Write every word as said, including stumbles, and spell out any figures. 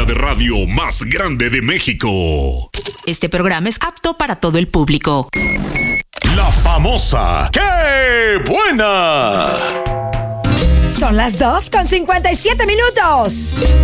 de radio más grande de México. Este programa es apto para todo el público. La famosa ¡Qué buena! Son las dos con cincuenta y siete minutos.